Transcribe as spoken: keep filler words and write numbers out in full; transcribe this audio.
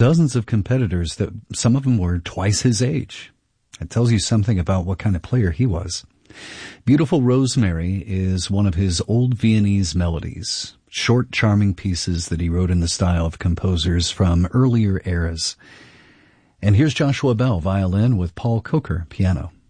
dozens of competitors that some of them were twice his age. It tells you something about what kind of player he was. Beautiful Rosemary is one of his old Viennese melodies, short, charming pieces that he wrote in the style of composers from earlier eras. And here's Joshua Bell, violin, with Paul Coker, piano.